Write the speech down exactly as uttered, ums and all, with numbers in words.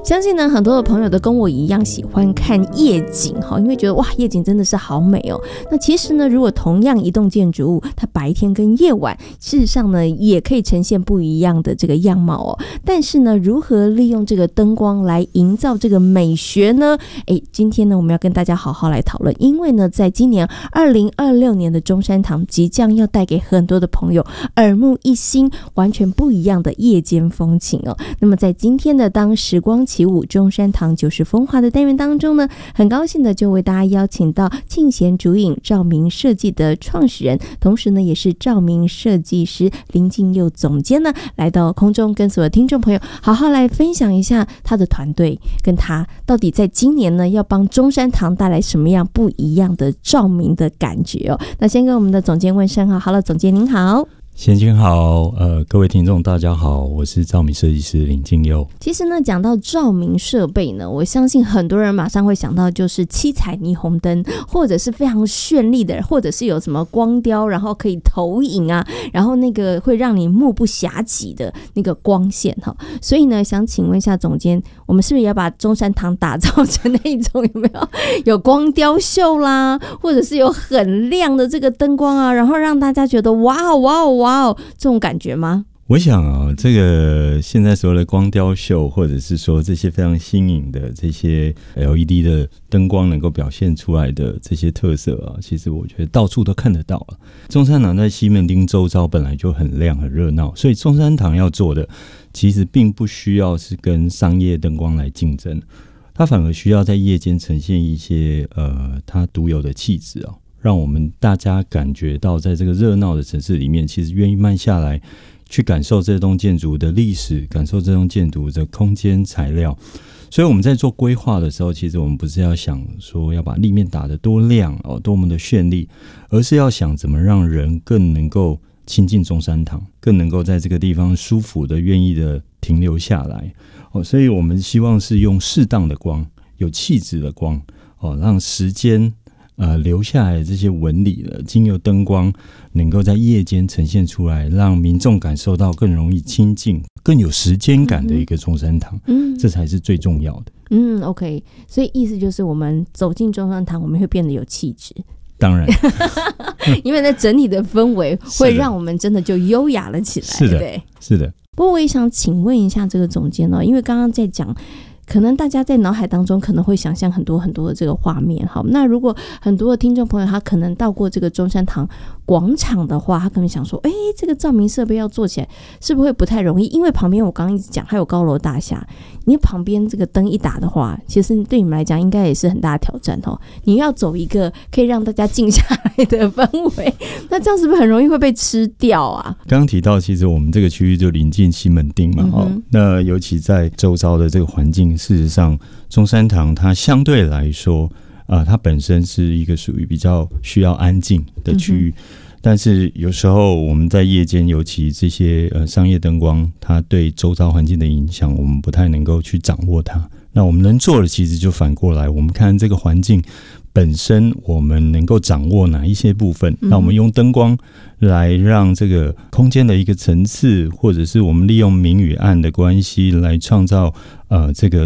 相信呢，很多的朋友都跟我一样喜欢看夜景，因为觉得哇，夜景真的是好美哦。那其实呢，如果同样一栋建筑物，它白天跟夜晚，事实上呢，也可以呈现不一样的这个样貌哦。但是呢，如何利用这个灯光来营造这个美学呢？诶，今天呢，我们要跟大家好好来讨论，因为呢，在今年二零二六年的中山堂即将要带给很多的朋友耳目一新、完全不一样的夜间风情哦。那么在今天的当时光起舞中山堂九十风华的单元当中呢，很高兴的就为大家邀请到庆贤主影照明设计的创始人，同时呢也是照明设计师林敬佑总监呢，来到空中跟所有听众朋友好好来分享一下他的团队跟他到底在今年呢要帮中山堂带来什么样不一样的照明的感觉哦。那先跟我们的总监问声好。好了，总监您好。 贤君好，呃，各位听众大家好，我是照明设计师林敬佑。 其实呢，讲到照明设备呢，我相信很多人马上会想到就是七彩霓虹灯，或者是非常绚丽的，或者是有什么光雕，然后可以投影啊，然后那个会让你目不暇接的那个光线哈。所以呢，想请问一下总监，我们是不是也要把中山堂打造成那一种有没有有光雕秀啦，或者是有很亮的这个灯光啊，然后让大家觉得哇哦哇哦哇哦。哇哦，这种感觉吗？ 我想啊，这个现在所谓的光雕秀，或者是说这些非常新颖的这些 L E D 的灯光能够表现出来的这些特色啊，其实我觉得到处都看得到了。中山堂在西门町周遭本来就很亮很热闹，所以中山堂要做的其实并不需要是跟商业灯光来竞争，它反而需要在夜间呈现一些呃它独有的气质啊。让我们大家感觉到在这个热闹的城市里面，其实愿意慢下来去感受这栋建筑的历史，感受这栋建筑的空间材料。所以我们在做规划的时候，其实我们不是要想说要把立面打得多亮哦，多么的绚丽，而是要想怎么让人更能够亲近中山堂，更能够在这个地方舒服的愿意的停留下来哦。所以我们希望是用适当的光，有气质的光哦，让时间呃，留下来的这些纹理了，经由灯光能够在夜间呈现出来，让民众感受到更容易亲近、更有时间感的一个中山堂，嗯，这才是最重要的。 嗯 ，OK， 所以意思就是我们走进中山堂，我们会变得有气质。 当然， 因为那整体的氛围会让我们真的就优雅了起来。 是的， 对， 是的。 不过我也想请问一下这个总监哦，因为刚刚在讲。可能大家在脑海当中可能会想象很多很多的这个画面。好，那如果很多的听众朋友他可能到过这个中山堂广场的话，他可能想说，哎，这个照明设备要做起来是不是会不太容易？因为旁边我刚刚一直讲还有高楼大厦，你旁边这个灯一打的话，其实对你们来讲应该也是很大的挑战哦。你要走一个可以让大家静下来的氛围，那这样是不是很容易会被吃掉啊？ 刚刚提到，其实我们这个区域就临近西门町嘛，嗯哦、那尤其在周遭的这个环境。事实上，中山堂它相对来说，呃，它本身是一个属于比较需要安静的区域，嗯、但是有时候我们在夜间，尤其这些呃商业灯光，它对周遭环境的影响，我们不太能够去掌握它。那我们能做的，其实就反过来，我们看这个环境本身，我们能够掌握哪一些部分？那我们用灯光来让这个空间的一个层次，或者是我们利用明与暗的关系来创造呃这个